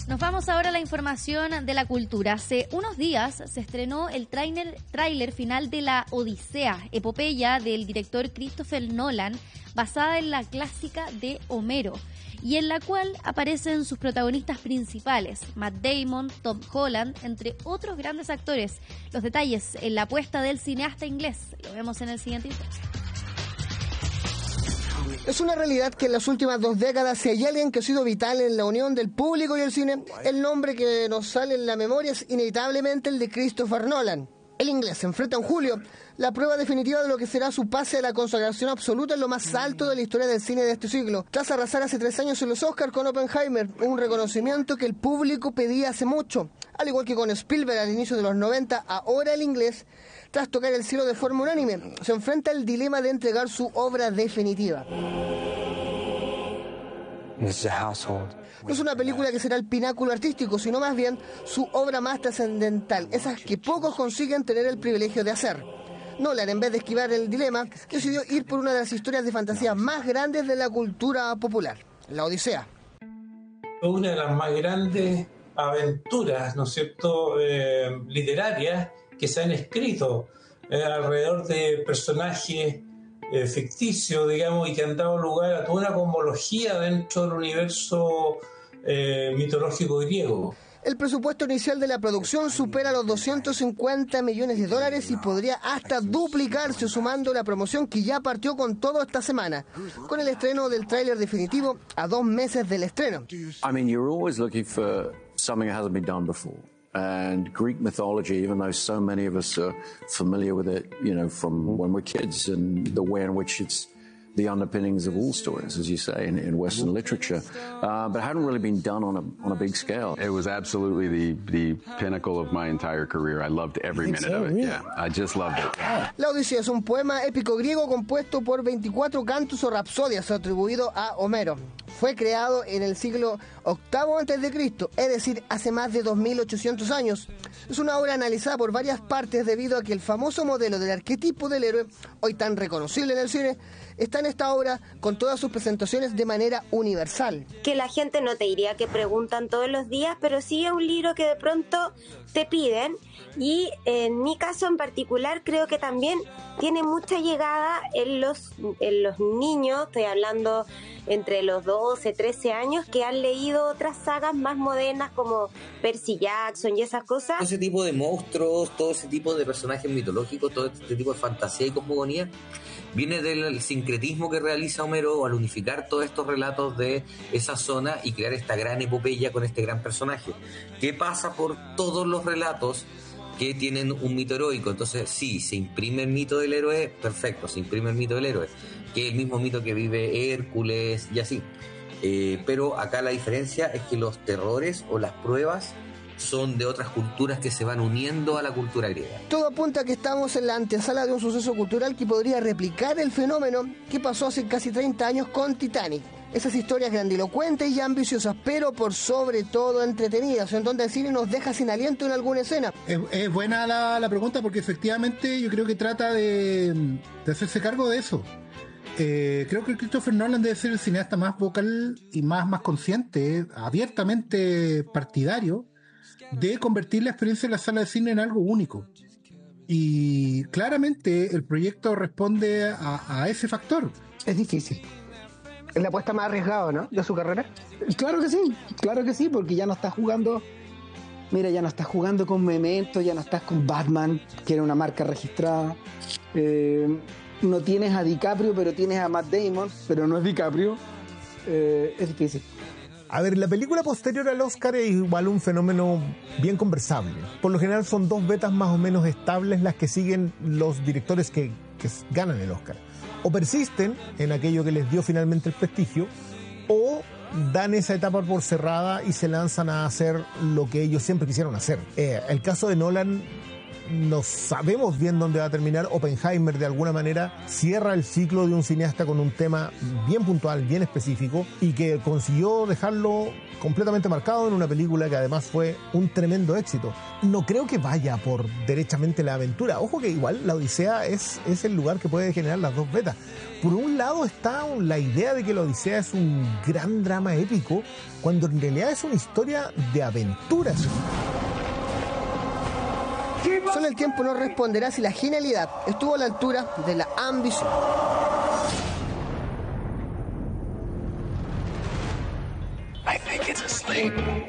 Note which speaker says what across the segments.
Speaker 1: Nos vamos ahora a la información de la cultura. Hace unos días se estrenó el tráiler final de La Odisea, epopeya del director Christopher Nolan, basada en la clásica de Homero, y en la cual aparecen sus protagonistas principales, Matt Damon, Tom Holland, entre otros grandes actores. Los detalles en la apuesta del cineasta inglés. Lo vemos en el siguiente video.
Speaker 2: Es una realidad que en las últimas 2 décadas, si hay alguien que ha sido vital en la unión del público y el cine, el nombre que nos sale en la memoria es inevitablemente el de Christopher Nolan. El inglés se enfrenta en julio la prueba definitiva de lo que será su pase a la consagración absoluta en lo más alto de la historia del cine de este siglo, tras arrasar hace 3 años en los Oscars con Oppenheimer, un reconocimiento que el público pedía hace mucho. Al igual que con Spielberg al inicio de los 90, ahora el inglés, tras tocar el cielo de forma unánime, se enfrenta al dilema de entregar su obra definitiva. No es una película que será el pináculo artístico, sino más bien su obra más trascendental, esas que pocos consiguen tener el privilegio de hacer. Nolan, en vez de esquivar el dilema, decidió ir por una de las historias de fantasía más grandes de la cultura popular, La Odisea.
Speaker 3: Una de las más grandes aventuras, ¿no es cierto?, literarias que se han escrito alrededor de personajes ficticios, digamos, y que han dado lugar a toda una cosmología dentro del universo mitológico griego.
Speaker 2: El presupuesto inicial de la producción supera los $250 millones y podría hasta duplicarse sumando la promoción que ya partió con todo esta semana, con el estreno del tráiler definitivo a 2 meses del estreno.
Speaker 4: I mean, you're always looking for something that hasn't been done before. And Greek mythology, even though so many of us are familiar with it, you know, from when we're kids, and the way in which it's the underpinnings of all stories, as you say, in Western literature, but it hadn't really been done on a big scale.
Speaker 5: It was absolutely the pinnacle of my entire career. I loved every minute of it. Yeah, I just loved it.
Speaker 2: La Odisea es un poema épico griego compuesto por 24 cantos o rapsodias atribuido a Homero. Fue creado en el siglo VIII a.C., es decir, hace más de 2800 años. Es una obra analizada por varias partes debido a que el famoso modelo del arquetipo del héroe, hoy tan reconocible en el cine, está en esta obra con todas sus presentaciones de manera universal.
Speaker 6: Que la gente no te diría que preguntan todos los días, pero sí es un libro que de pronto te piden, y en mi caso en particular creo que también tiene mucha llegada en los niños, estoy hablando entre los 12, 13 años, que han leído otras sagas más modernas como Percy Jackson y esas cosas.
Speaker 7: Ese tipo de monstruos, todo ese tipo de personajes mitológicos, todo este tipo de fantasía y cosmogonía viene del sincretismo que realiza Homero al unificar todos estos relatos de esa zona y crear esta gran epopeya con este gran personaje, que pasa por todos los relatos que tienen un mito heroico. Entonces sí, se imprime el mito del héroe, perfecto, se imprime el mito del héroe, que es el mismo mito que vive Hércules y así. Pero acá la diferencia es que los terrores o las pruebas son de otras culturas que se van uniendo a la cultura griega.
Speaker 2: Todo apunta a que estamos en la antesala de un suceso cultural que podría replicar el fenómeno que pasó hace casi 30 años con Titanic. Esas historias grandilocuentes y ambiciosas, pero por sobre todo entretenidas, en donde el cine nos deja sin aliento en alguna escena.
Speaker 8: Es buena la pregunta, porque efectivamente yo creo que trata de hacerse cargo de eso. Creo que Christopher Nolan debe ser el cineasta más vocal y más consciente, abiertamente partidario, de convertir la experiencia de la sala de cine en algo único. Y claramente el proyecto responde a ese factor.
Speaker 2: Es difícil. Es la apuesta más arriesgada, ¿no?, de su carrera.
Speaker 9: Claro que sí, porque ya no estás jugando. Mira, ya no estás jugando con Memento, ya no estás con Batman, que era una marca registrada. No tienes a DiCaprio, pero tienes a Matt Damon, pero no es DiCaprio. Es difícil.
Speaker 10: A ver, la película posterior al Oscar es igual un fenómeno bien conversable. Por lo general son 2 vetas más o menos estables las que siguen los directores que ganan el Oscar. O persisten en aquello que les dio finalmente el prestigio, o dan esa etapa por cerrada y se lanzan a hacer lo que ellos siempre quisieron hacer. El caso de Nolan no sabemos bien dónde va a terminar. Oppenheimer, de alguna manera, cierra el ciclo de un cineasta con un tema bien puntual, bien específico, y que consiguió dejarlo completamente marcado en una película que además fue un tremendo éxito. No creo que vaya por derechamente la aventura. Ojo que igual la Odisea es el lugar que puede generar las dos betas. Por un lado está la idea de que la Odisea es un gran drama épico, cuando en realidad es una historia de aventuras.
Speaker 2: Solo el tiempo nos responderá si la genialidad estuvo a la altura de la ambición.
Speaker 11: I think it's asleep.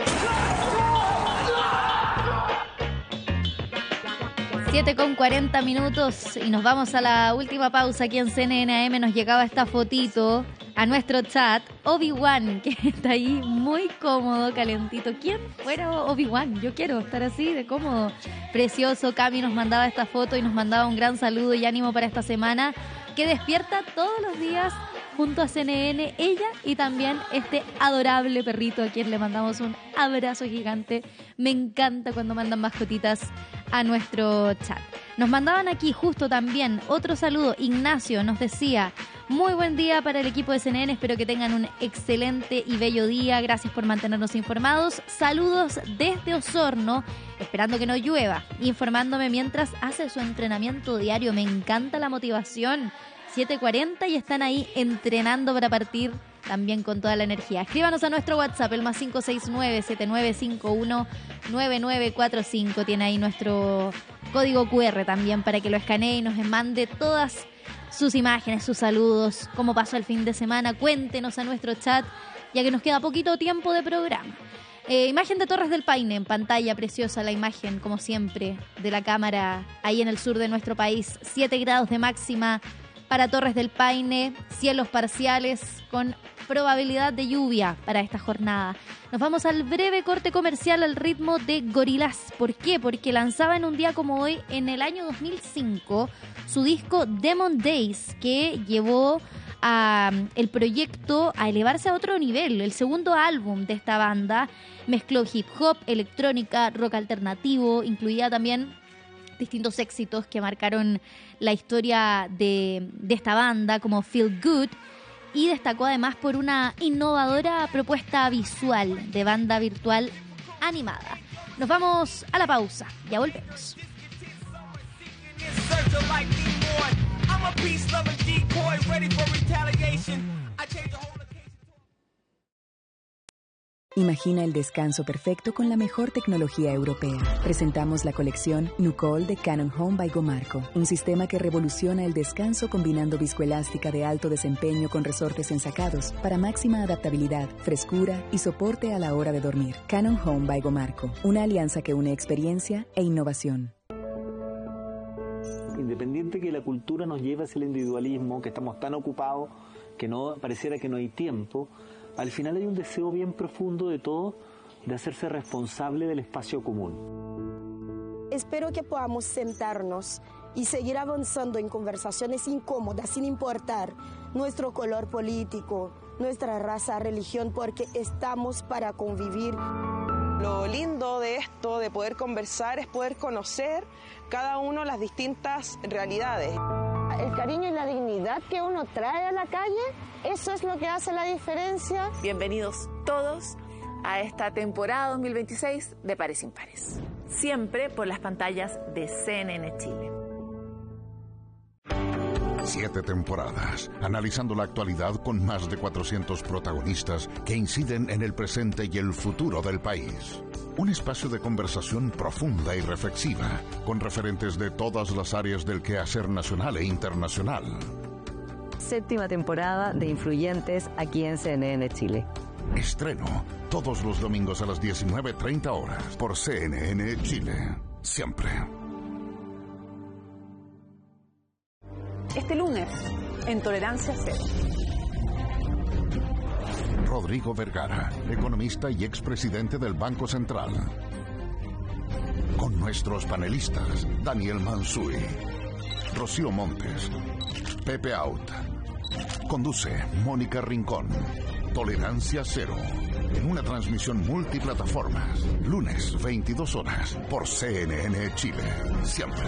Speaker 1: 7:40 y nos vamos a la última pausa aquí en CNN AM. Nos llegaba esta fotito a nuestro chat. Obi-Wan, que está ahí muy cómodo, calentito. ¿Quién fuera Obi-Wan? Yo quiero estar así de cómodo. Precioso. Cami nos mandaba esta foto y nos mandaba un gran saludo y ánimo para esta semana, que despierta todos los días junto a CNN, ella y también este adorable perrito a quien le mandamos un abrazo gigante. Me encanta cuando mandan mascotitas a nuestro chat. Nos mandaban aquí justo también otro saludo. Ignacio nos decía: muy buen día para el equipo de CNN, espero que tengan un excelente y bello día, gracias por mantenernos informados. Saludos desde Osorno, esperando que no llueva, informándome mientras hace su entrenamiento diario. Me encanta la motivación. 7:40 y están ahí entrenando para partir también con toda la energía. Escríbanos a nuestro WhatsApp, el más 569-7951-9945. Tiene ahí nuestro código QR también para que lo escanee y nos mande todas sus imágenes, sus saludos, cómo pasó el fin de semana. Cuéntenos a nuestro chat, ya que nos queda poquito tiempo de programa. Imagen de Torres del Paine en pantalla, preciosa la imagen, como siempre, de la cámara ahí en el sur de nuestro país. 7 grados de máxima para Torres del Paine, cielos parciales con probabilidad de lluvia para esta jornada. Nos vamos al breve corte comercial al ritmo de Gorillaz. ¿Por qué? Porque lanzaba en un día como hoy, en el año 2005, su disco Demon Days, que llevó a el proyecto a elevarse a otro nivel. El segundo álbum de esta banda mezcló hip hop, electrónica, rock alternativo, incluía también distintos éxitos que marcaron la historia de esta banda, como Feel Good, y destacó además por una innovadora propuesta visual de banda virtual animada. Nos vamos a la pausa, ya volvemos.
Speaker 12: Imagina el descanso perfecto con la mejor tecnología europea. Presentamos la colección Nucol de Canon Home by Gomarco, un sistema que revoluciona el descanso combinando viscoelástica de alto desempeño con resortes ensacados para máxima adaptabilidad, frescura y soporte a la hora de dormir. Canon Home by Gomarco, una alianza que une experiencia e innovación.
Speaker 13: Independiente que la cultura nos lleve hacia el individualismo, que estamos tan ocupados que no pareciera que no hay tiempo, al final hay un deseo bien profundo de todos de hacerse responsable del espacio común.
Speaker 14: Espero que podamos sentarnos y seguir avanzando en conversaciones incómodas sin importar nuestro color político, nuestra raza, religión, porque estamos para convivir.
Speaker 15: Lo lindo de esto, de poder conversar, es poder conocer cada uno las distintas realidades.
Speaker 16: El cariño y la dignidad que uno trae a la calle, eso es lo que hace la diferencia.
Speaker 17: Bienvenidos todos a esta temporada 2026 de Pares Impares. Siempre por las pantallas de CNN Chile.
Speaker 18: 7 temporadas, analizando la actualidad con más de 400 protagonistas que inciden en el presente y el futuro del país. Un espacio de conversación profunda y reflexiva, con referentes de todas las áreas del quehacer nacional e internacional.
Speaker 19: 7ª temporada de Influyentes aquí en CNN Chile.
Speaker 18: Estreno todos los domingos a las 19:30 horas por CNN Chile. Siempre.
Speaker 17: Este lunes, en Tolerancia Cero.
Speaker 18: Rodrigo Vergara, economista y expresidente del Banco Central. Con nuestros panelistas, Daniel Mansuy, Rocío Montes, Pepe Out. Conduce Mónica Rincón. Tolerancia Cero. en una transmisión multiplataformas. Lunes, 22 horas, por CNN Chile. Siempre.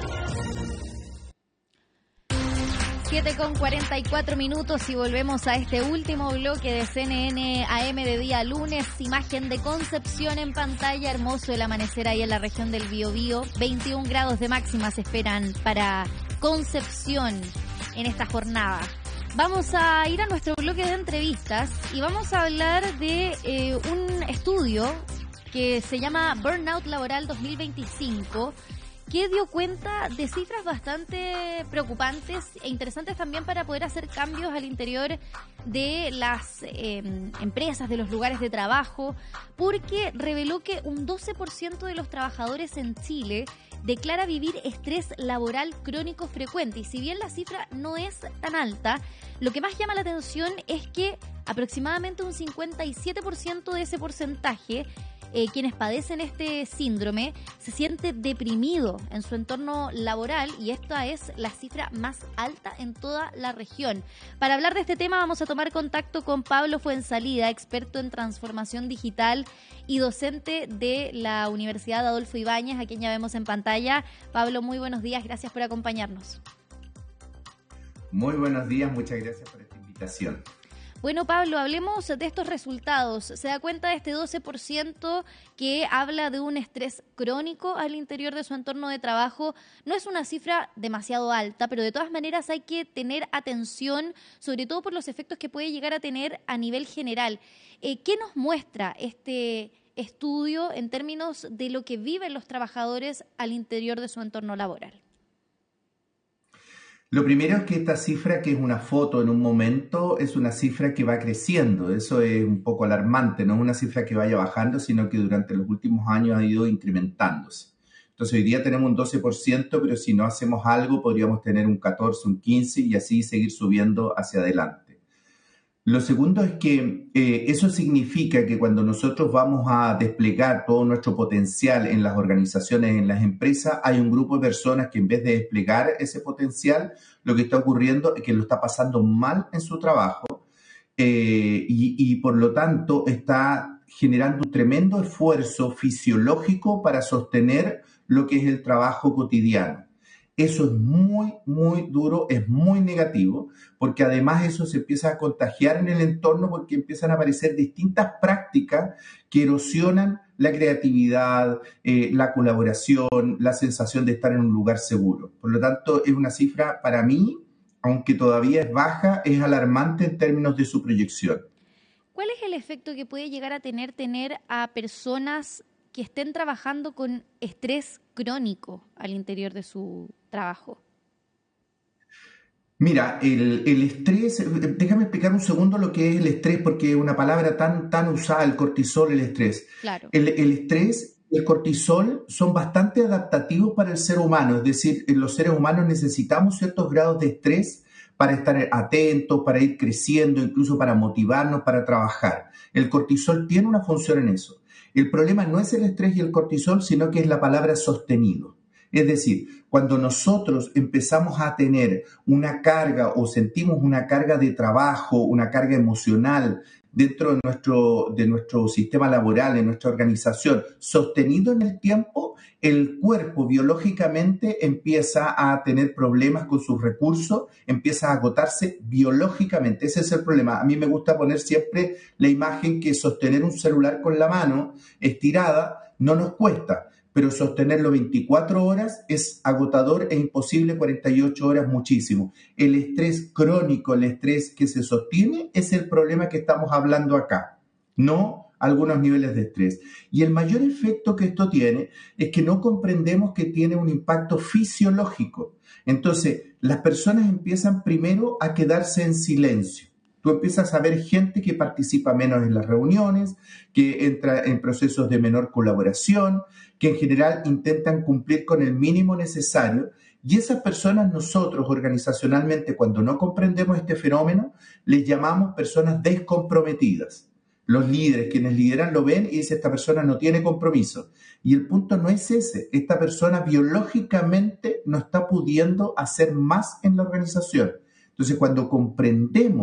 Speaker 1: 7:44 y volvemos a este último bloque de CNN AM de día lunes. Imagen de Concepción en pantalla, hermoso el amanecer ahí en la región del Biobío. 21 grados de máxima se esperan para Concepción en esta jornada. Vamos a ir a nuestro bloque de entrevistas y vamos a hablar de un estudio que se llama Burnout Laboral 2025, que dio cuenta de cifras bastante preocupantes e interesantes también para poder hacer cambios al interior de las empresas, de los lugares de trabajo, porque reveló que un 12% de los trabajadores en Chile declara vivir estrés laboral crónico frecuente. Y si bien la cifra no es tan alta, lo que más llama la atención es que aproximadamente un 57% de ese porcentaje, quienes padecen este síndrome, se siente deprimido en su entorno laboral, y esta es la cifra más alta en toda la región. Para hablar de este tema vamos a tomar contacto con Pablo Fuenzalida, experto en transformación digital y docente de la Universidad Adolfo Ibáñez, a quien ya vemos en pantalla. Pablo, muy buenos días, gracias por acompañarnos.
Speaker 20: Muy buenos días, muchas gracias por esta invitación.
Speaker 1: Bueno, Pablo, hablemos de estos resultados. Se da cuenta de este 12% que habla de un estrés crónico al interior de su entorno de trabajo. No es una cifra demasiado alta, pero de todas maneras hay que tener atención, sobre todo por los efectos que puede llegar a tener a nivel general. ¿Qué nos muestra este estudio en términos de lo que viven los trabajadores al interior de su entorno laboral?
Speaker 20: Lo primero es que esta cifra, que es una foto en un momento, es una cifra que va creciendo. Eso es un poco alarmante, no es una cifra que vaya bajando, sino que durante los últimos años ha ido incrementándose. Entonces hoy día tenemos un 12%, pero si no hacemos algo podríamos tener un 14, un 15 y así seguir subiendo hacia adelante. Lo segundo es que eso significa que cuando nosotros vamos a desplegar todo nuestro potencial en las organizaciones, en las empresas, hay un grupo de personas que en vez de desplegar ese potencial, lo que está ocurriendo es que lo está pasando mal en su trabajo y por lo tanto está generando un tremendo esfuerzo fisiológico para sostener lo que es el trabajo cotidiano. Eso es muy, muy duro, es muy negativo, porque además eso se empieza a contagiar en el entorno porque empiezan a aparecer distintas prácticas que erosionan la creatividad, la colaboración, la sensación de estar en un lugar seguro. Por lo tanto, es una cifra para mí, aunque todavía es baja, es alarmante en términos de su proyección.
Speaker 1: ¿Cuál es el efecto que puede llegar a tener a personas que estén trabajando con estrés crónico al interior de su trabajo?
Speaker 20: Mira, el estrés, déjame explicar un segundo lo que es el estrés, porque es una palabra tan usada, el cortisol, el estrés.
Speaker 1: Claro.
Speaker 20: El estrés y el cortisol son bastante adaptativos para el ser humano, es decir, los seres humanos necesitamos ciertos grados de estrés para estar atentos, para ir creciendo, incluso para motivarnos, para trabajar. El cortisol tiene una función en eso. El problema no es el estrés y el cortisol, sino que es la palabra sostenido. Es decir, cuando nosotros empezamos a tener una carga o sentimos una carga de trabajo, una carga emocional dentro de nuestro sistema laboral, en nuestra organización, sostenido en el tiempo, el cuerpo biológicamente empieza a tener problemas con sus recursos, empieza a agotarse biológicamente. Ese es el problema. A mí me gusta poner siempre la imagen que sostener un celular con la mano estirada no nos cuesta, pero sostenerlo 24 horas es agotador e imposible 48 horas muchísimo. El estrés crónico, el estrés que se sostiene, es el problema que estamos hablando acá, no algunos niveles de estrés. Y el mayor efecto que esto tiene es que no comprendemos que tiene un impacto fisiológico. Entonces, las personas empiezan primero a quedarse en silencio. Tú empiezas a ver gente que participa menos en las reuniones, que entra en procesos de menor colaboración, que en general intentan cumplir con el mínimo necesario. Y esas personas nosotros organizacionalmente, cuando no comprendemos este fenómeno, les llamamos personas descomprometidas. Los líderes, quienes lideran, lo ven y dicen, esta persona no tiene compromiso. Y el punto no es ese. Esta persona biológicamente no está pudiendo hacer más en la organización. Entonces, cuando comprendemos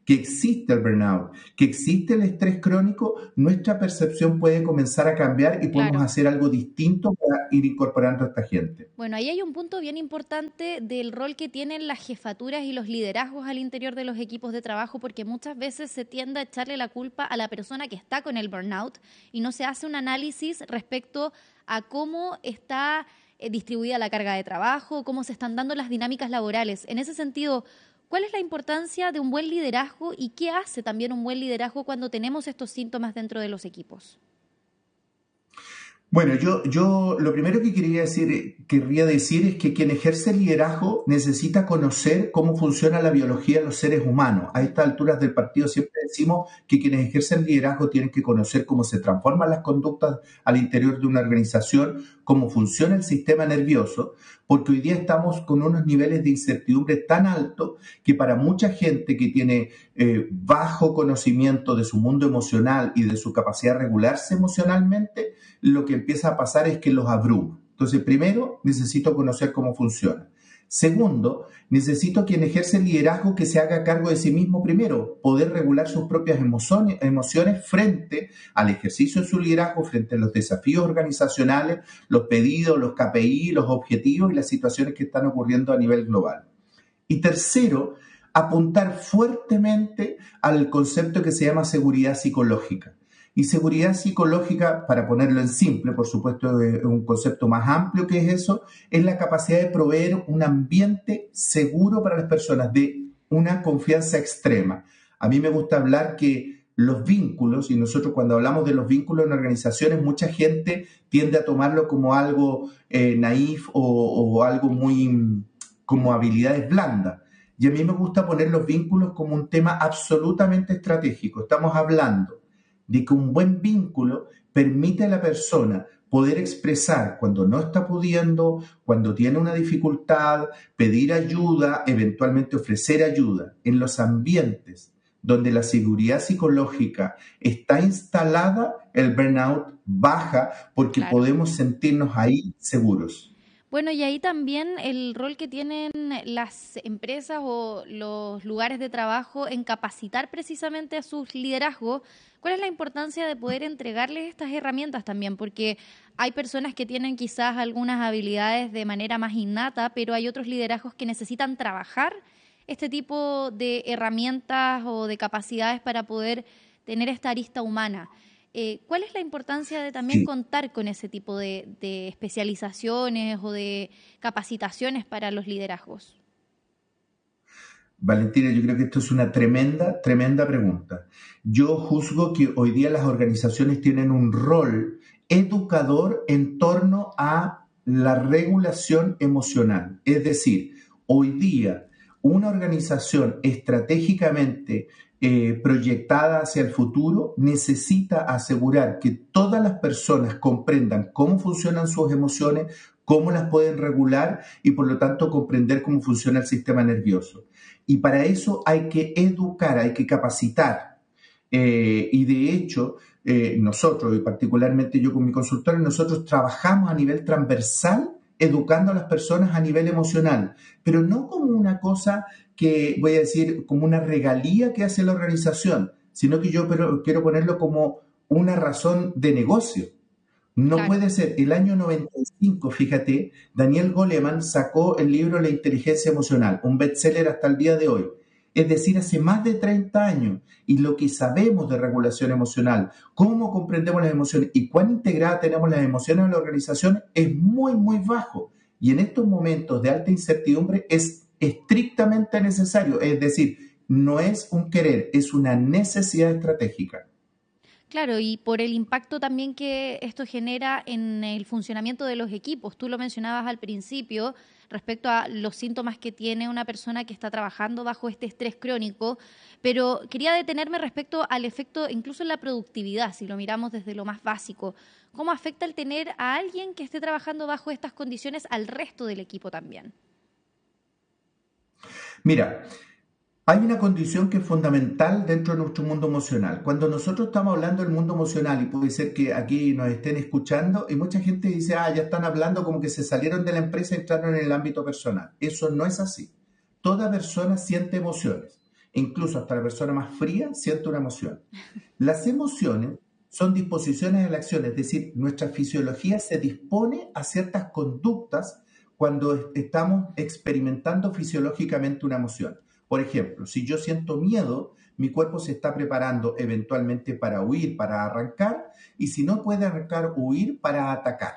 Speaker 20: que existe el burnout, que existe el estrés crónico, nuestra percepción puede comenzar a cambiar y podemos hacer algo distinto para ir incorporando a esta gente.
Speaker 1: Bueno, ahí hay un punto bien importante del rol que tienen las jefaturas y los liderazgos al interior de los equipos de trabajo, porque muchas veces se tiende a echarle la culpa a la persona que está con el burnout y no se hace un análisis respecto a cómo está distribuida la carga de trabajo, cómo se están dando las dinámicas laborales. En ese sentido, ¿cuál es la importancia de un buen liderazgo y qué hace también un buen liderazgo cuando tenemos estos síntomas dentro de los equipos?
Speaker 20: Bueno, yo lo primero que querría decir es que quien ejerce liderazgo necesita conocer cómo funciona la biología de los seres humanos. A estas alturas del partido siempre decimos que quienes ejercen liderazgo tienen que conocer cómo se transforman las conductas al interior de una organización, cómo funciona el sistema nervioso, porque hoy día estamos con unos niveles de incertidumbre tan altos que para mucha gente que tiene bajo conocimiento de su mundo emocional y de su capacidad de regularse emocionalmente, lo que empieza a pasar es que los abruma. Entonces, primero, necesito conocer cómo funciona. Segundo, necesito quien ejerce el liderazgo que se haga cargo de sí mismo primero, poder regular sus propias emociones frente al ejercicio de su liderazgo, frente a los desafíos organizacionales, los pedidos, los KPI, los objetivos y las situaciones que están ocurriendo a nivel global. Y tercero, apuntar fuertemente al concepto que se llama seguridad psicológica. Y seguridad psicológica, para ponerlo en simple, por supuesto es un concepto más amplio que es eso, es la capacidad de proveer un ambiente seguro para las personas, de una confianza extrema. A mí me gusta hablar que los vínculos, y nosotros cuando hablamos de los vínculos en organizaciones, mucha gente tiende a tomarlo como algo naif o algo muy como habilidades blandas. Y a mí me gusta poner los vínculos como un tema absolutamente estratégico. Estamos hablando de que un buen vínculo permite a la persona poder expresar cuando no está pudiendo, cuando tiene una dificultad, pedir ayuda, eventualmente ofrecer ayuda. En los ambientes donde la seguridad psicológica está instalada, el burnout baja porque podemos sentirnos ahí seguros.
Speaker 1: Bueno, y ahí también el rol que tienen las empresas o los lugares de trabajo en capacitar precisamente a sus liderazgos. ¿Cuál es la importancia de poder entregarles estas herramientas también? Porque hay personas que tienen quizás algunas habilidades de manera más innata, pero hay otros liderazgos que necesitan trabajar este tipo de herramientas o de capacidades para poder tener esta arista humana. ¿Cuál es la importancia de también contar con ese tipo de especializaciones o de capacitaciones para los liderazgos?
Speaker 20: Valentina, yo creo que esto es una tremenda pregunta. Yo juzgo que hoy día las organizaciones tienen un rol educador en torno a la regulación emocional. Es decir, hoy día una organización estratégicamente proyectada hacia el futuro necesita asegurar que todas las personas comprendan cómo funcionan sus emociones, cómo las pueden regular y por lo tanto comprender cómo funciona el sistema nervioso. Y para eso hay que educar, hay que capacitar. Y de hecho, nosotros, y particularmente yo con mi consultorio, nosotros trabajamos a nivel transversal educando a las personas a nivel emocional, pero no como una cosa que, voy a decir, como una regalía que hace la organización, sino que yo quiero ponerlo como una razón de negocio. No puede ser. El año 95, fíjate, Daniel Goleman sacó el libro La inteligencia emocional, un bestseller hasta el día de hoy. Es decir, hace más de 30 años. Y lo que sabemos de regulación emocional, cómo comprendemos las emociones y cuán integrada tenemos las emociones en la organización es muy, muy bajo. Y en estos momentos de alta incertidumbre es estrictamente necesario. Es decir, no es un querer, es una necesidad estratégica.
Speaker 1: Claro, y por el impacto también que esto genera en el funcionamiento de los equipos. Tú lo mencionabas al principio respecto a los síntomas que tiene una persona que está trabajando bajo este estrés crónico, pero quería detenerme respecto al efecto incluso en la productividad, si lo miramos desde lo más básico. ¿Cómo afecta el tener a alguien que esté trabajando bajo estas condiciones al resto del equipo también?
Speaker 20: Mira, hay una condición que es fundamental dentro de nuestro mundo emocional. Cuando nosotros estamos hablando del mundo emocional, y puede ser que aquí nos estén escuchando, y mucha gente dice, ya están hablando como que se salieron de la empresa y entraron en el ámbito personal. Eso no es así. Toda persona siente emociones. incluso hasta la persona más fría siente una emoción. Las emociones son disposiciones de la acción, es decir, nuestra fisiología se dispone a ciertas conductas cuando estamos experimentando fisiológicamente una emoción. Por ejemplo, si yo siento miedo, mi cuerpo se está preparando eventualmente para huir, para arrancar, y si no puede arrancar, huir para atacar.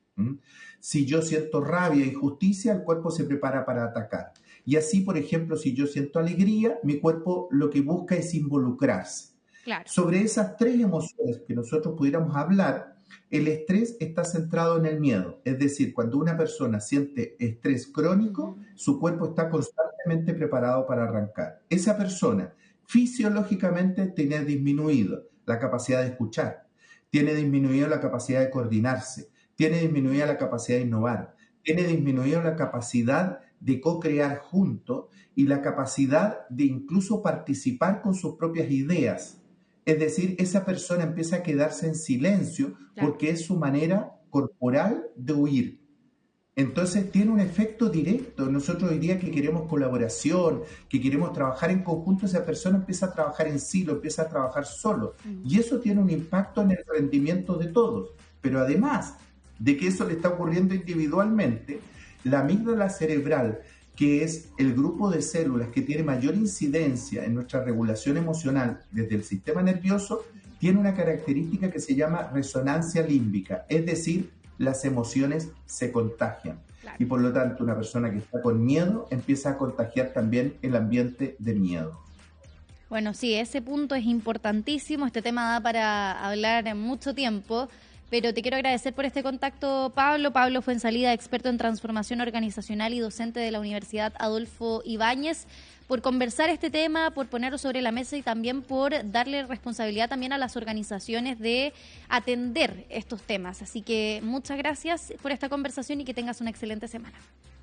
Speaker 20: Si yo siento rabia e injusticia, el cuerpo se prepara para atacar. Y así, por ejemplo, si yo siento alegría, mi cuerpo lo que busca es involucrarse.
Speaker 1: Claro.
Speaker 20: Sobre esas tres emociones que nosotros pudiéramos hablar, el estrés está centrado en el miedo. Es decir, cuando una persona siente estrés crónico, su cuerpo está constantemente preparado para arrancar. Esa persona fisiológicamente tiene disminuido la capacidad de escuchar, tiene disminuido la capacidad de coordinarse, tiene disminuida la capacidad de innovar, tiene disminuido la capacidad de co-crear juntos y la capacidad de incluso participar con sus propias ideas. Es decir, esa persona empieza a quedarse en silencio porque es su manera corporal de huir. Entonces tiene un efecto directo. Nosotros hoy día que queremos colaboración, que queremos trabajar en conjunto, esa persona empieza a trabajar en silo, empieza a trabajar solo. Y eso tiene un impacto en el rendimiento de todos. Pero además de que eso le está ocurriendo individualmente, la amígdala cerebral, que es el grupo de células que tiene mayor incidencia en nuestra regulación emocional desde el sistema nervioso, tiene una característica que se llama resonancia límbica, es decir, las emociones se contagian. Claro. Y por lo tanto, una persona que está con miedo empieza a contagiar también el ambiente de miedo.
Speaker 1: Bueno, sí, ese punto es importantísimo. Este tema da para hablar en mucho tiempo. Pero te quiero agradecer por este contacto, Pablo. Pablo Fuenzalida, experto en transformación organizacional y docente de la Universidad Adolfo Ibáñez, por conversar este tema, por ponerlo sobre la mesa y también por darle responsabilidad también a las organizaciones de atender estos temas. Así que muchas gracias por esta conversación y que tengas una excelente semana.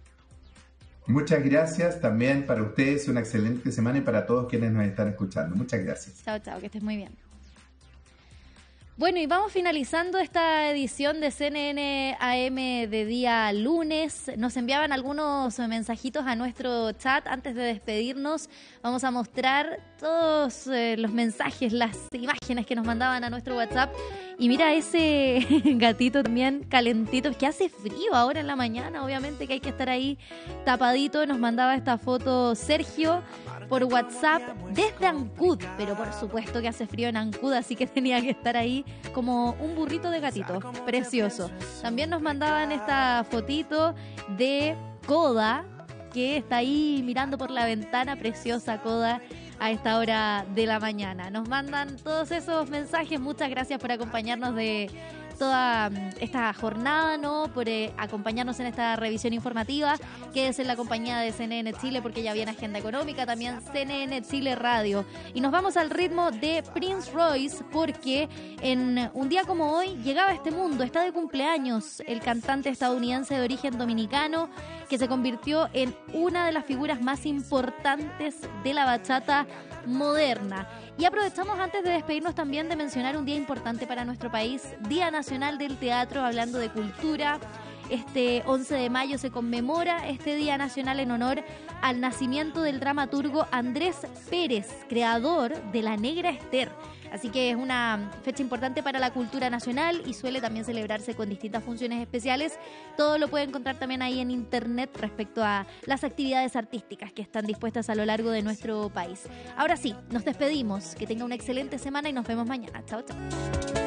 Speaker 20: Muchas gracias también para ustedes, una excelente semana y para todos quienes nos están escuchando. Muchas gracias.
Speaker 1: Chao, chao, que estés muy bien. Bueno, y vamos finalizando esta edición de CNN AM de día lunes. Nos enviaban algunos mensajitos a nuestro chat. Antes de despedirnos, vamos a mostrar todos los mensajes, las imágenes que nos mandaban a nuestro WhatsApp. Y mira ese gatito también calentito, es que hace frío ahora en la mañana, obviamente que hay que estar ahí tapadito. Nos mandaba esta foto Sergio por WhatsApp desde Ancud, pero por supuesto que hace frío en Ancud, así que tenía que estar ahí como un burrito de gatito, precioso. También nos mandaban esta fotito de Coda, que está ahí mirando por la ventana, preciosa Coda, a esta hora de la mañana. Nos mandan todos esos mensajes. Muchas gracias por acompañarnos de toda esta jornada, ¿no? Por acompañarnos en esta revisión informativa. Quédese en la compañía de CNN Chile porque ya viene Agenda Económica, también CNN Chile Radio. Y nos vamos al ritmo de Prince Royce porque en un día como hoy llegaba a este mundo, está de cumpleaños el cantante estadounidense de origen dominicano que se convirtió en una de las figuras más importantes de la bachata moderna. Y aprovechamos antes de despedirnos también de mencionar un día importante para nuestro país, Día Nacional del Teatro, hablando de cultura. Este 11 de mayo se conmemora este Día Nacional en honor al nacimiento del dramaturgo Andrés Pérez, creador de La Negra Ester. Así que es una fecha importante para la cultura nacional y suele también celebrarse con distintas funciones especiales. Todo lo puede encontrar también ahí en internet respecto a las actividades artísticas que están dispuestas a lo largo de nuestro país. Ahora sí, nos despedimos. Que tenga una excelente semana y nos vemos mañana. Chao, chao.